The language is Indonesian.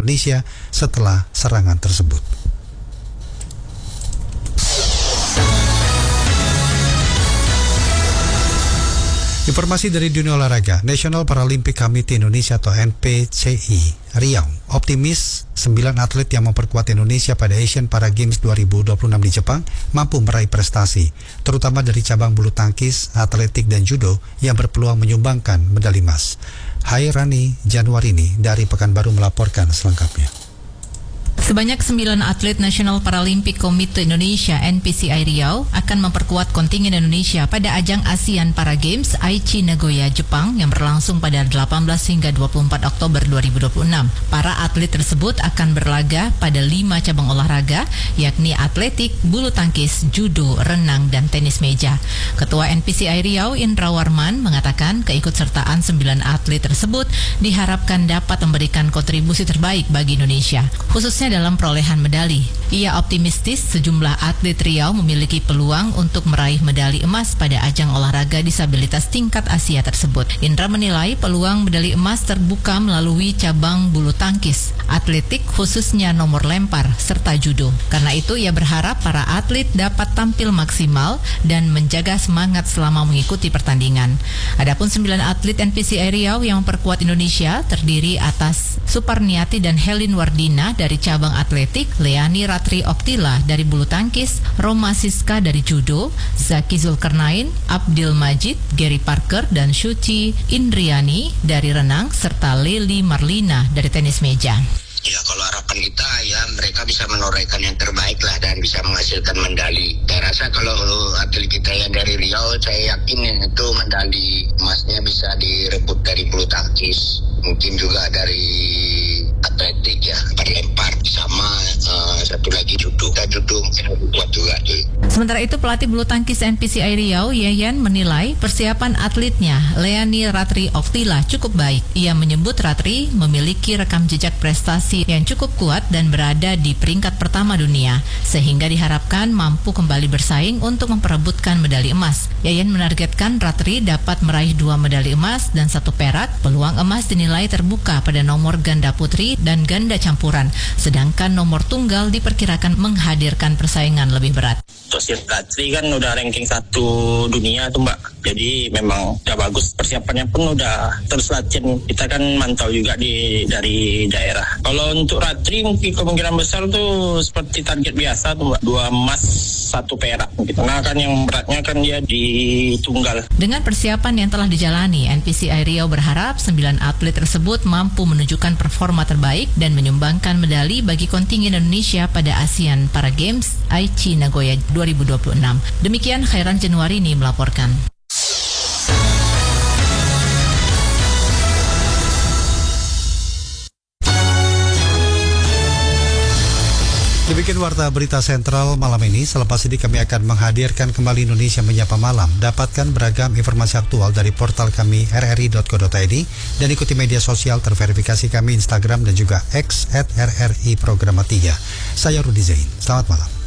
Indonesia setelah serangan tersebut. Informasi dari dunia olahraga, National Paralympic Committee Indonesia atau NPCI Riau optimis 9 atlet yang memperkuat Indonesia pada Asian Para Games 2026 di Jepang mampu meraih prestasi, terutama dari cabang bulu tangkis, atletik, dan judo yang berpeluang menyumbangkan medali emas. Hairani Januarini dari Pekanbaru melaporkan selengkapnya. Sebanyak 9 atlet National Paralympic Committee Indonesia (NPCI) Riau akan memperkuat kontingen Indonesia pada ajang ASEAN Para Games Aichi Nagoya, Jepang yang berlangsung pada 18 hingga 24 Oktober 2026. Para atlet tersebut akan berlaga pada 5 cabang olahraga, yakni atletik, bulu tangkis, judo, renang, dan tenis meja. Ketua NPCI Riau Indra Warman mengatakan keikutsertaan 9 atlet tersebut diharapkan dapat memberikan kontribusi terbaik bagi Indonesia, khususnya dalam perolehan medali. Ia optimistis sejumlah atlet Riau memiliki peluang untuk meraih medali emas pada ajang olahraga disabilitas tingkat Asia tersebut. Indra menilai peluang medali emas terbuka melalui cabang bulu tangkis, atletik khususnya nomor lempar, serta judo. Karena itu ia berharap para atlet dapat tampil maksimal dan menjaga semangat selama mengikuti pertandingan. Adapun 9 atlet NPCI Riau yang memperkuat Indonesia terdiri atas Suparniati dan Helin Wardina dari cabang atletik, Leani Ratri Oktila dari bulu tangkis, Roma Siska dari judo, Zaki Zulkarnain, Abdil Majid, Gary Parker, dan Syuci Indriani dari renang, serta Leli Marlina dari tenis meja. Ya, kalau harapan kita ya mereka bisa menorehkan yang terbaik lah dan bisa menghasilkan medali. Saya rasa kalau atlet kita yang dari Riau, saya yakin itu medali emasnya bisa direbut dari bulu tangkis, mungkin juga dari atletik ya, lempar, sama satu lagi judo. Judo kuat juga. Sementara itu pelatih bulu tangkis NPCI Riau, Yayan, menilai persiapan atletnya Leani Ratri Oktila cukup baik. Ia menyebut Ratri memiliki rekam jejak prestasi yang cukup kuat dan berada di peringkat pertama dunia, sehingga diharapkan mampu kembali bersaing untuk memperebutkan medali emas. Yayan menargetkan Ratri dapat meraih 2 medali emas dan 1 perak. Peluang emas dinilai terbuka pada nomor ganda putri dan ganda campuran, sedangkan nomor tunggal diperkirakan menghadirkan persaingan lebih berat. Sosial Ratri kan udah ranking 1 dunia tuh Mbak, jadi memang udah bagus, persiapannya pun udah terus latihan. Kita kan mantau juga dari daerah. Kalau untuk Ratri mungkin kemungkinan besar tuh seperti target biasa tuh Mbak, 2 emas 1 perak gitu. Nah kan yang beratnya kan dia di tunggal. Dengan persiapan yang telah dijalani, NPCI Riau berharap 9 atlet tersebut mampu menunjukkan performa terbaik dan menyumbangkan medali bagi kontingen Indonesia pada ASEAN Para Games Aichi Nagoya 2026. Demikian Khairan Januarini melaporkan. Demikian warta berita sentral malam ini. Selepas ini kami akan menghadirkan kembali Indonesia Menyapa Malam. Dapatkan beragam informasi aktual dari portal kami rri.co.id dan ikuti media sosial terverifikasi kami Instagram dan juga X @RRI Programa 3. Saya Rudi Zain. Selamat malam.